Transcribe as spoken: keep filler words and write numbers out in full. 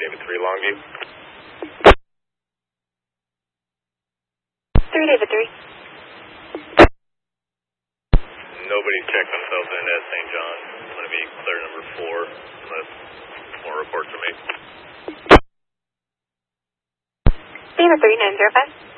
David three, Longview. three, David three. Nobody's checked themselves in at Saint John. I'm going to be clear number four, unless more reports are made. David three, nine zero five.